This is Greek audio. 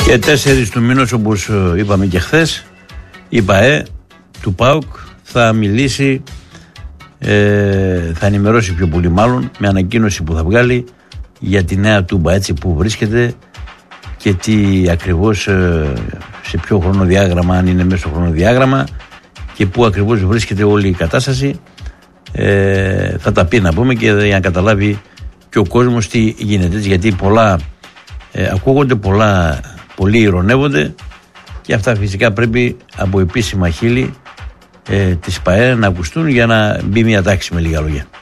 Και 4 του μήνος, όπως είπαμε και χθες, η ΠΑΕ του ΠΑΟΚ θα μιλήσει, θα ενημερώσει πιο πολύ μάλλον, με ανακοίνωση που θα βγάλει για τη νέα Τούμπα, έτσι που βρίσκεται και τι ακριβώς, σε ποιο χρονοδιάγραμμα, αν είναι μέσα στο χρονοδιάγραμμα και πού ακριβώς βρίσκεται όλη η κατάσταση. Θα τα πει, να πούμε, και για να καταλάβει και ο κόσμος τι γίνεται, γιατί πολλά ακούγονται, πολλοί ειρωνεύονται, και αυτά φυσικά πρέπει από επίσημα χείλη της ΠΑΕ να ακουστούν για να μπει μια τάξη, με λίγα λόγια.